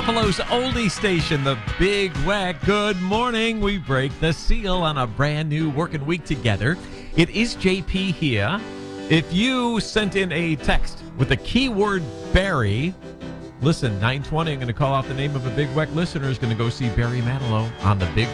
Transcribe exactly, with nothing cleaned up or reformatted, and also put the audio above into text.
Buffalo's oldie station, the Big Weck. Good morning. We break the seal on a brand new working week together. It is J P here. If you sent in a text with the keyword Barry, listen, nine twenty, I'm going to call out the name of a Big Weck listener who's going to go see Barry Manilow on the Big